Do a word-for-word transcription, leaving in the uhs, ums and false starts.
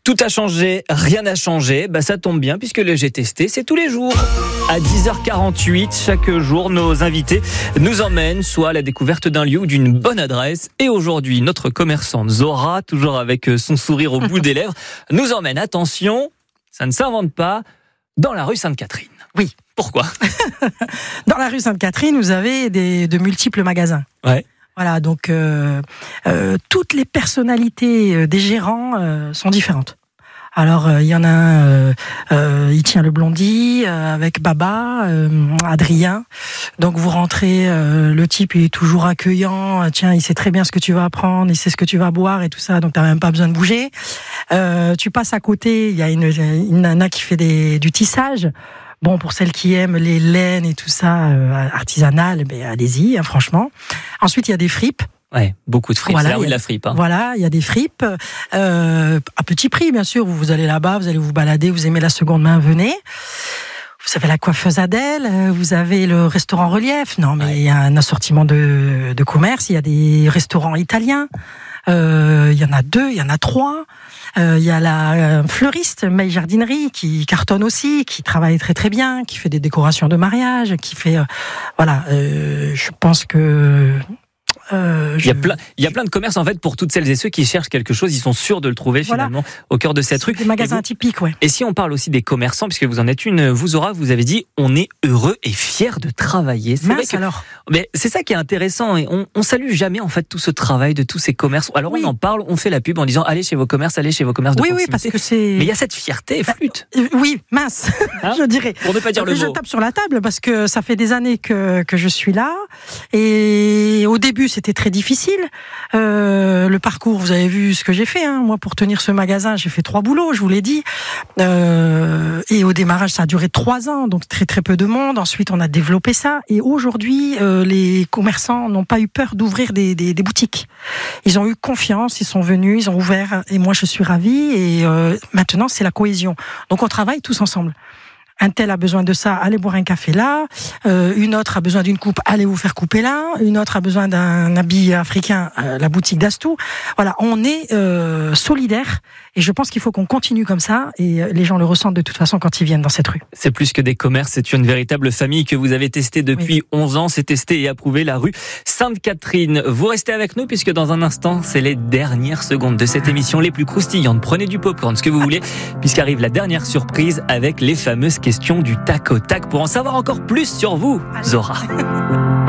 Tout a changé, rien n'a changé. Bah ça tombe bien puisque le J'ai testé, c'est tous les jours. À dix heures quarante-huit, chaque jour, nos invités nous emmènent soit à la découverte d'un lieu ou d'une bonne adresse. Et aujourd'hui, notre commerçante Zora, toujours avec son sourire au bout des lèvres, nous emmène, attention, ça ne s'invente pas, dans la rue Sainte-Catherine. Oui. Pourquoi ? Dans la rue Sainte-Catherine, vous avez des, de multiples magasins. Ouais. Voilà, donc euh, euh, toutes les personnalités des gérants euh, sont différentes. Alors il euh, y en a un, euh, euh, il tient le Blondie euh, avec Baba, euh, Adrien. Donc vous rentrez, euh, le type il est toujours accueillant. Tiens, il sait très bien ce que tu vas apprendre, il sait ce que tu vas boire et tout ça. Donc t'as même pas besoin de bouger. Euh, tu passes à côté, il y a une, une nana qui fait des, du tissage. Bon, pour celles qui aiment les laines et tout ça, euh, artisanales, ben allez-y, hein, franchement. Ensuite, il y a des fripes. Ouais, beaucoup de fripes. Voilà, c'est la rue a, de la fripe. Hein. Voilà, il y a des fripes. Euh, à petit prix, bien sûr. Vous allez là-bas, vous allez vous balader, vous aimez la seconde main, venez. Vous avez la coiffeuse Adèle, vous avez le restaurant Relief. Non, mais ouais. Il y a un assortiment de, de commerce. Il y a des restaurants italiens. Euh, il y en a deux, il y en a trois. Euh, il y a la euh, fleuriste May Jardinerie qui cartonne aussi, qui travaille très très bien, qui fait des décorations de mariage, qui fait euh, voilà. Euh, je pense que Euh, je... Il y a plein, il y a plein de commerces en fait pour toutes celles et ceux qui cherchent quelque chose, ils sont sûrs de le trouver voilà. finalement au cœur de cette rue. Des magasins vous, typiques, ouais. Et si on parle aussi des commerçants, puisque vous en êtes une, vous Zora, vous avez dit, on est heureux et fiers de travailler. C'est Mince, vrai que, alors. Mais c'est ça qui est intéressant et on, on salue jamais en fait tout ce travail de tous ces commerces. Alors oui. on en parle, on fait la pub en disant allez chez vos commerces, allez chez vos commerces de oui, proximité. Oui, parce que c'est. Mais il y a cette fierté, flûte. Euh, oui, mince, hein je dirais. Pour ne pas dire le je mot. Je tape sur la table parce que ça fait des années que que je suis là et au début c'était très difficile. Euh, le parcours, vous avez vu ce que j'ai fait. Hein. Moi, pour tenir ce magasin, j'ai fait trois boulots, je vous l'ai dit. Euh, et au démarrage, ça a duré trois ans, donc très très peu de monde. Ensuite, on a développé ça. Et aujourd'hui, euh, les commerçants n'ont pas eu peur d'ouvrir des, des, des boutiques. Ils ont eu confiance, ils sont venus, ils ont ouvert. Et moi, je suis ravie. Et euh, maintenant, c'est la cohésion. Donc, on travaille tous ensemble. Un tel a besoin de ça, allez boire un café là. Euh, une autre a besoin d'une coupe, allez vous faire couper là. Une autre a besoin d'un habit africain, euh, la boutique d'Astou. Voilà, on est euh, solidaires et je pense qu'il faut qu'on continue comme ça et les gens le ressentent de toute façon quand ils viennent dans cette rue. C'est plus que des commerces, c'est une véritable famille que vous avez testée depuis oui. onze ans. C'est testé et approuvé la rue Sainte-Catherine. Vous restez avec nous puisque dans un instant, c'est les dernières secondes de cette émission les plus croustillantes. Prenez du popcorn, ce que vous voulez, puisqu'arrive la dernière surprise avec les fameuses questions du tac au tac pour en savoir encore plus sur vous, Zora.